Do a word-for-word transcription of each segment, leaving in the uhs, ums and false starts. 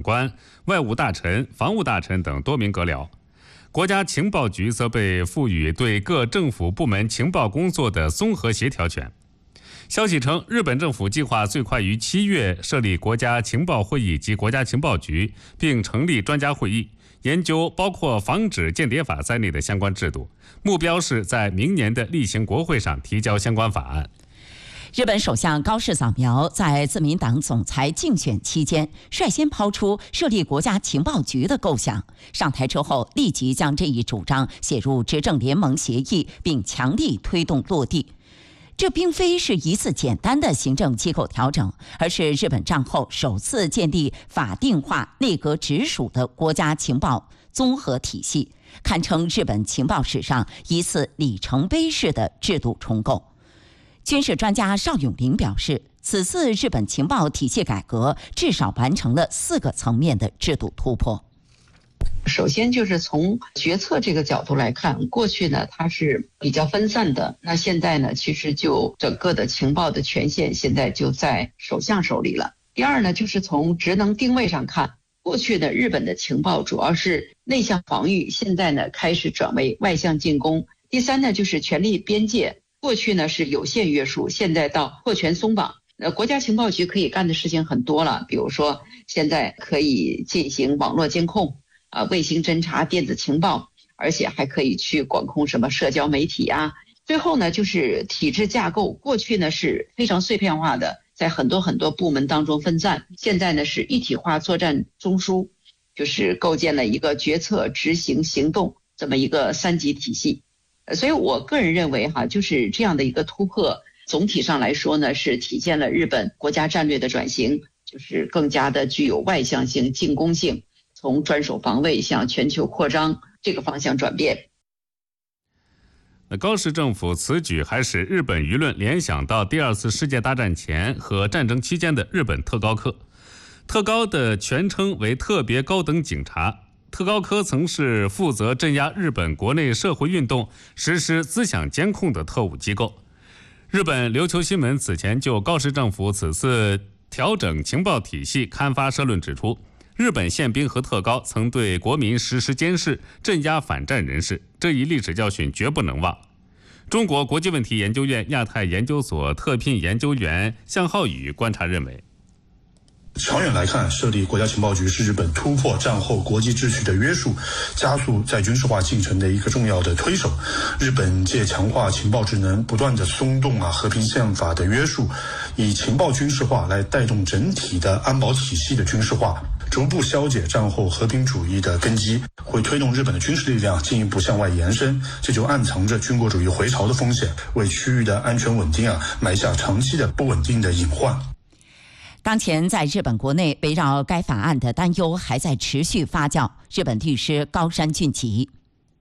官、外务大臣、防务大臣等多名阁僚。国家情报局则被赋予对各政府部门情报工作的综合协调权。消息称，日本政府计划最快于七月设立国家情报会议及国家情报局，并成立专家会议，研究包括防止间谍法在内的相关制度，目标是在明年的例行国会上提交相关法案。 日本首相高市早苗在自民党总裁竞选期间率先抛出设立国家情报局的构想，上台之后立即将这一主张写入执政联盟协议，并强力推动落地。这并非是一次简单的行政机构调整，而是日本战后首次建立法定化内阁直属的国家情报综合体系，堪称日本情报史上一次里程碑式的制度重构。军事专家邵永林表示，此次日本情报体系改革至少完成了四个层面的制度突破。 首先就是从决策这个角度来看，过去呢它是比较分散的，那现在呢其实就整个的情报的权限现在就在首相手里了。第二呢，就是从职能定位上看，过去的日本的情报主要是内向防御，现在呢开始转为外向进攻。第三呢，就是权力边界，过去呢是有限约束，现在到扩权松绑。呃，国家情报局可以干的事情很多了，比如说现在可以进行网络监控、啊、呃、卫星侦察、电子情报，而且还可以去管控什么社交媒体啊。最后呢，就是体制架构，过去呢是非常碎片化的，在很多很多部门当中分散，现在呢是一体化作战中枢，就是构建了一个决策、执行、行动这么一个三级体系。所以我个人认为哈，就是这样的一个突破，总体上来说呢，是体现了日本国家战略的转型，就是更加的具有外向性、进攻性，从专守防卫向全球扩张这个方向转变。 那高市政府此举还使日本舆论联想到第二次世界大战前和战争期间的日本特高课。特高的全称为特别高等警察。特高科曾是负责镇压日本国内社会运动、实施思想监控的特务机构。日本琉球新闻此前就高市政府此次调整情报体系刊发社论指出，日本宪兵和特高曾对国民实施监视、镇压反战人士，这一历史教训绝不能忘。中国国际问题研究院亚太研究所特聘研究员向浩宇观察认为， 长远来看，设立国家情报局是日本突破战后国际秩序的约束，加速再军事化进程的一个重要的推手。日本借强化情报职能，不断的松动啊和平宪法的约束，以情报军事化来带动整体的安保体系的军事化，逐步消解战后和平主义的根基，会推动日本的军事力量进一步向外延伸，这就暗藏着军国主义回潮的风险，为区域的安全稳定啊埋下长期的不稳定的隐患。 当前在日本国内围绕该法案的担忧还在持续发酵。日本律师高山俊吉，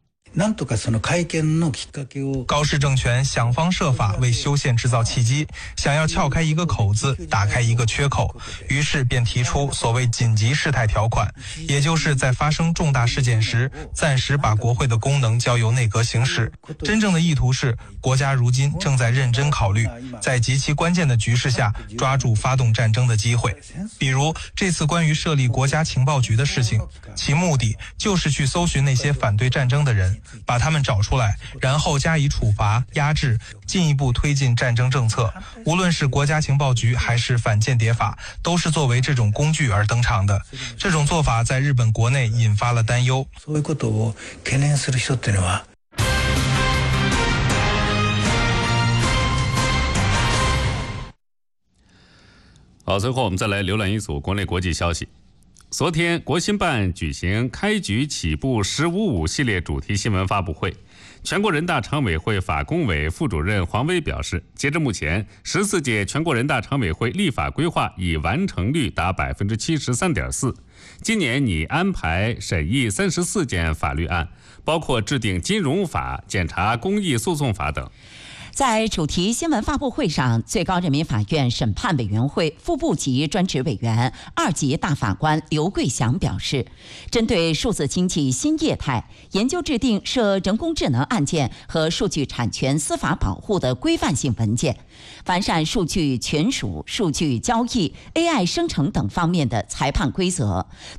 高市政权想方设法为修宪制造契机，想要撬开一个口子，打开一个缺口，于是便提出所谓紧急事态条款，也就是在发生重大事件时，暂时把国会的功能交由内阁行使。真正的意图是，国家如今正在认真考虑，在极其关键的局势下抓住发动战争的机会。比如这次关于设立国家情报局的事情，其目的就是去搜寻那些反对战争的人，把他们找出来，然后加以处罚、压制，进一步推进战争政策。无论是国家情报局还是反间谍法，都是作为这种工具而登场的。这种做法在日本国内引发了担忧。 好，最后我们再来浏览一组国内国际消息。昨天，国新办举行开局起步十五五系列主题新闻发布会。全国人大常委会法工委副主任黄威表示，截至目前，十四届全国人大常委会立法规划已完成率达百分之七十三点四。今年拟安排审议三十四件法律案，包括制定金融法、检察公益诉讼法等。 在主题新闻发布会上，最高人民法院审判委员会副部级专职委员、二级大法官刘桂祥表示，针对数字经济新业态，研究制定涉人工智能案件和数据产权司法保护的规范性文件，完善数据权属、数据交易、A I 生成等方面的裁判规则，